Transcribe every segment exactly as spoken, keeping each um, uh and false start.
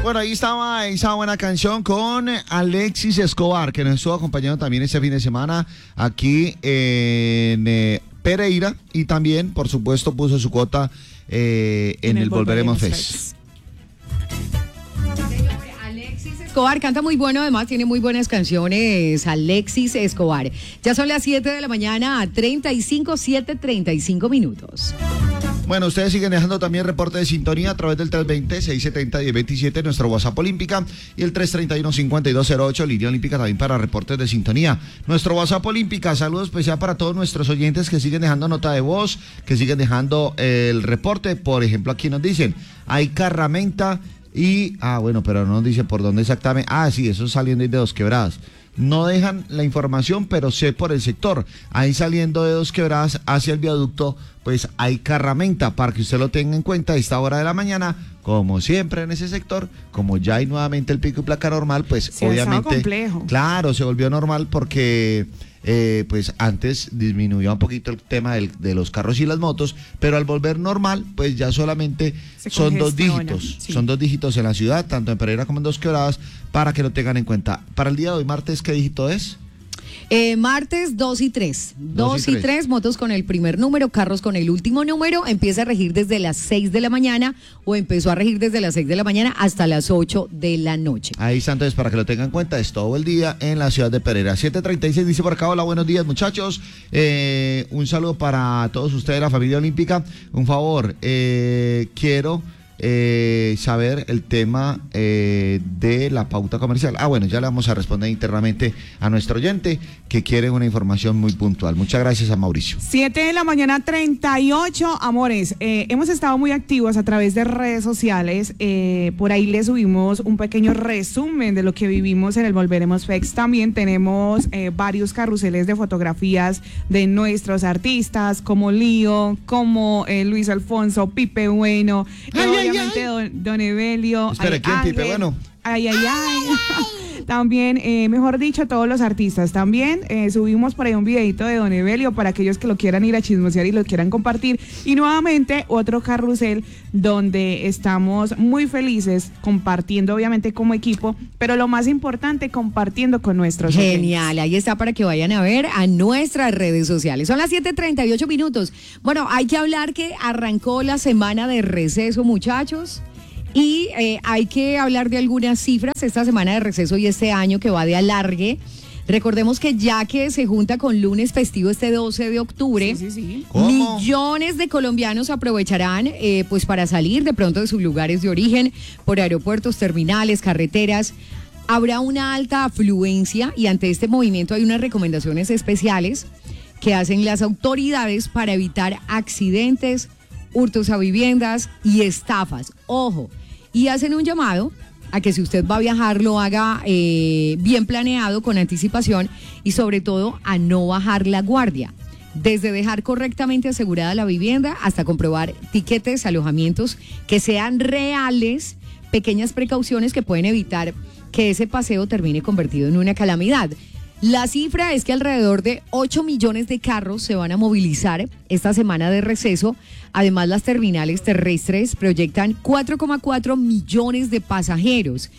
Bueno, ahí estaba esa buena canción con Alexis Escobar, que nos estuvo acompañando también este fin de semana aquí en eh, Pereira, y también, por supuesto, puso su cuota eh, en, en el, el Volveremos, Volveremos Fest. Fest. Alexis Escobar canta muy bueno, además tiene muy buenas canciones. Alexis Escobar. Ya son las siete de la mañana, treinta y cinco, siete, treinta y cinco minutos. Bueno, ustedes siguen dejando también reporte de sintonía a través del tres veinte, seiscientos setenta, diez veintisiete, nuestro WhatsApp Olímpica, y el tres treinta y uno, cincuenta y dos cero ocho, línea Olímpica, también para reportes de sintonía. Nuestro WhatsApp Olímpica, saludos especial para todos nuestros oyentes que siguen dejando nota de voz, que siguen dejando el reporte. Por ejemplo, aquí nos dicen, hay carramenta y, ah, bueno, pero no nos dice por dónde exactamente. Ah, sí, eso saliendo de Dos Quebradas. No dejan la información, pero sé por el sector. Ahí saliendo de Dos Quebradas hacia el viaducto, pues hay carramenta, para que usted lo tenga en cuenta a esta hora de la mañana. Como siempre en ese sector, como ya hay nuevamente el pico y placa normal, pues sí, obviamente, complejo. Claro, se volvió normal porque eh, pues antes disminuyó un poquito el tema del, de los carros y las motos, pero al volver normal, pues ya solamente se son dos dígitos, sí. son dos dígitos en la ciudad, tanto en Pereira como en Dos Quebradas, para que lo tengan en cuenta. Para el día de hoy, martes, ¿qué dígito es? Eh, martes dos y tres. dos y tres, motos con el primer número, carros con el último número. Empieza a regir desde las seis de la mañana, o empezó a regir desde las seis de la mañana hasta las ocho de la noche. Ahí está, entonces, para que lo tengan en cuenta, es todo el día en la ciudad de Pereira. siete treinta y seis dice por acá, hola, buenos días, muchachos. Eh, un saludo para todos ustedes, la familia olímpica. Un favor, eh, quiero... Eh, saber el tema eh, de la pauta comercial. Ah, bueno, ya le vamos a responder internamente a nuestro oyente que quiere una información muy puntual. Muchas gracias a Mauricio. siete de la mañana, treinta y ocho, amores. Eh, hemos estado muy activos a través de redes sociales. Eh, por ahí les subimos un pequeño resumen de lo que vivimos en el Volveremos Fest. También tenemos eh, varios carruseles de fotografías de nuestros artistas, como Lío, como eh, Luis Alfonso, Pipe Bueno. Ay, eh, Obviamente don, don Evelio. Espera, ¿quién, Pipe Bueno? Ay, ay, ay. También, eh, mejor dicho, todos los artistas. También eh, subimos por ahí un videito de don Evelio para aquellos que lo quieran ir a chismosear y lo quieran compartir. Y nuevamente otro carrusel donde estamos muy felices compartiendo, obviamente como equipo, pero lo más importante, compartiendo con nuestros Genial, oyentes. Ahí está para que vayan a ver a nuestras redes sociales. Son las siete treinta y ocho minutos. Bueno, hay que hablar que arrancó la semana de receso, muchachos. Y eh, hay que hablar de algunas cifras esta semana de receso y este año que va de alargue. Recordemos que ya que se junta con lunes festivo este doce de octubre, sí, sí, sí. millones de colombianos aprovecharán eh, pues para salir de pronto de sus lugares de origen por aeropuertos, terminales, carreteras. Habrá una alta afluencia y ante este movimiento hay unas recomendaciones especiales que hacen las autoridades para evitar accidentes, hurtos a viviendas y estafas. Ojo, y hacen un llamado a que si usted va a viajar lo haga eh, bien planeado, con anticipación, y sobre todo a no bajar la guardia. Desde dejar correctamente asegurada la vivienda hasta comprobar tiquetes, alojamientos que sean reales, pequeñas precauciones que pueden evitar que ese paseo termine convertido en una calamidad. La cifra es que alrededor de ocho millones de carros se van a movilizar esta semana de receso. Además, las terminales terrestres proyectan cuatro coma cuatro millones de pasajeros.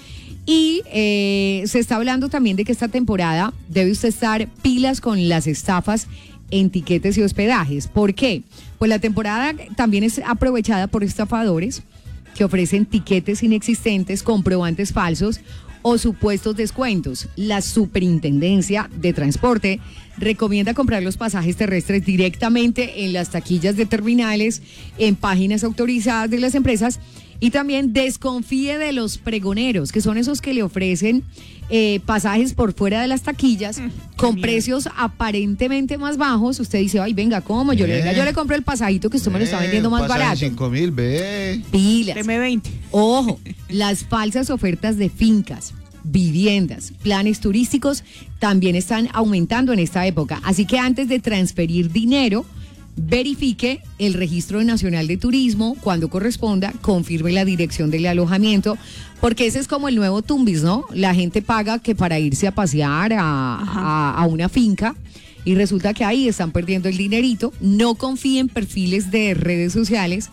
Y eh, se está hablando también de que esta temporada debe usted estar pilas con las estafas en tiquetes y hospedajes. ¿Por qué? Pues la temporada también es aprovechada por estafadores que ofrecen tiquetes inexistentes, comprobantes falsos o supuestos descuentos. La Superintendencia de Transporte recomienda comprar los pasajes terrestres directamente en las taquillas de terminales, en páginas autorizadas de las empresas, y también desconfíe de los pregoneros, que son esos que le ofrecen eh, pasajes por fuera de las taquillas mm, con miedo. Precios aparentemente más bajos. Usted dice, ay, venga, ¿cómo? Yo, le, yo le compro el pasajito que usted me lo está vendiendo más barato. cinco mil, ve. Pilas. M veinte. Ojo, las falsas ofertas de fincas, viviendas, planes turísticos también están aumentando en esta época. Así que antes de transferir dinero, verifique el Registro Nacional de Turismo, cuando corresponda, confirme la dirección del alojamiento, porque ese es como el nuevo Tumbis, ¿no? La gente paga que para irse a pasear a, a, a una finca, y resulta que ahí están perdiendo el dinerito. No confíen en perfiles de redes sociales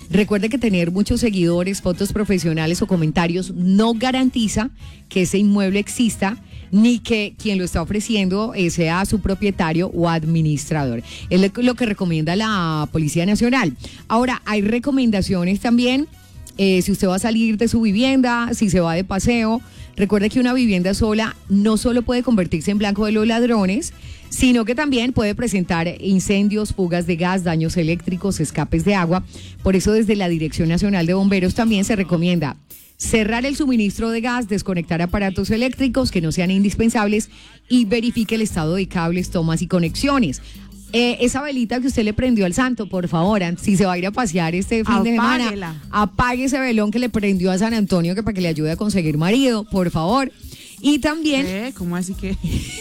Recuerde que tener muchos seguidores, fotos profesionales o comentarios no garantiza que ese inmueble exista ni que quien lo está ofreciendo eh, sea su propietario o administrador. Es lo, lo que recomienda la Policía Nacional. Ahora, hay recomendaciones también. Eh, si usted va a salir de su vivienda, si se va de paseo, recuerde que una vivienda sola no solo puede convertirse en blanco de los ladrones, sino que también puede presentar incendios, fugas de gas, daños eléctricos, escapes de agua. Por eso desde la Dirección Nacional de Bomberos también se recomienda cerrar el suministro de gas, desconectar aparatos eléctricos que no sean indispensables y verifique el estado de cables, tomas y conexiones. Eh, esa velita que usted le prendió al santo, por favor, si se va a ir a pasear este fin de semana, Apáguela. apague ese velón que le prendió a San Antonio, que para que le ayude a conseguir marido, por favor. Y también ¿Eh? ¿Cómo así que?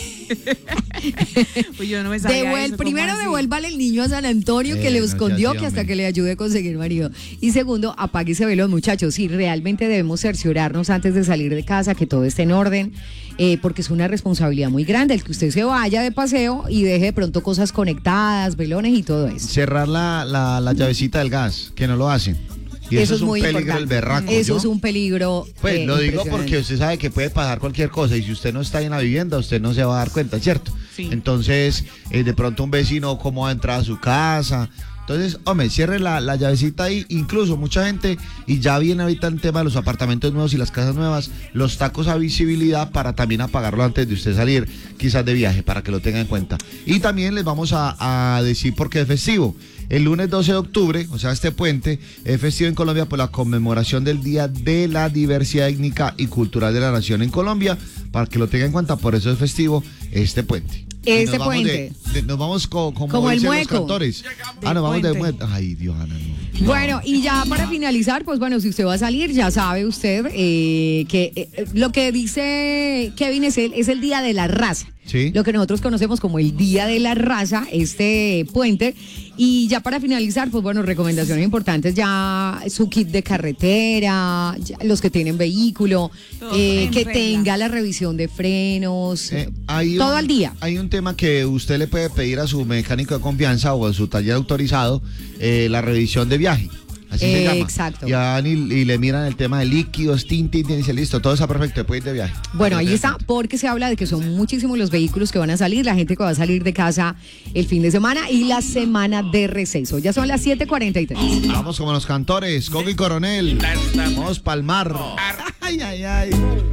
Pues yo no me sabía devuel- eso, ¿cómo primero así? devuélvale el niño a San Antonio que Eh, le no escondió, seas que hasta hombre. que le ayude a conseguir marido. Y segundo, apague ese velón, muchachos. Sí, realmente debemos cerciorarnos antes de salir de casa que todo esté en orden, eh, porque es una responsabilidad muy grande el que usted se vaya de paseo y deje de pronto cosas conectadas, velones y todo eso. Cerrar la, la, la llavecita del gas, que no lo hacen. Y eso, es un muy peligro importante. el berraco. Eso ¿yo? es un peligro. Pues eh, lo digo impresionante. porque usted sabe que puede pasar cualquier cosa y si usted no está en la vivienda, usted no se va a dar cuenta, ¿cierto? Sí. Entonces, eh, de pronto un vecino, cómo va a entrar a su casa. Entonces, hombre, cierre la, la llavecita ahí. Incluso mucha gente, y ya viene ahorita el tema de los apartamentos nuevos y las casas nuevas, los tacos a visibilidad para también apagarlo antes de usted salir, quizás de viaje, para que lo tenga en cuenta. Y también les vamos a, a decir por qué es festivo. El lunes doce de octubre, o sea, este puente, es festivo en Colombia por la conmemoración del Día de la Diversidad Étnica y Cultural de la Nación en Colombia, para que lo tenga en cuenta, por eso es festivo este puente. Y Este nos vamos de- puente. de- nos vamos co- como, Como el dicen los mueco. cantores. De Ah, nos vamos de puente. mueco. Ay, Dios, Ana, no. Bueno, y ya para finalizar, pues bueno, si usted va a salir, ya sabe usted eh, que eh, lo que dice Kevin es el, es el Día de la Raza. Sí. Lo que nosotros conocemos como el Día de la Raza, este puente. Y ya para finalizar, pues bueno, recomendaciones importantes, ya su kit de carretera, ya los que tienen vehículo, Todo eh, en que regla. tenga la revisión de frenos, Eh, hay todo un- al día. Hay un tema que usted le puede pedir a su mecánico de confianza o a su taller autorizado, eh, la revisión de viaje. Así se Eh, llama. exacto. Y, van y, y le miran el tema de líquidos, tin, tin, tin, y dice, listo, todo está perfecto, puede ir de viaje. Bueno, ahí Para que está, tenga en porque se habla de que son muchísimos los vehículos que van a salir, la gente que va a salir de casa el fin de semana y la semana de receso. Ya son las siete cuarenta y tres. cuenta. Vamos como los cantores, Coco y Coronel. Vamos pa'l mar. Ay, ay, ay.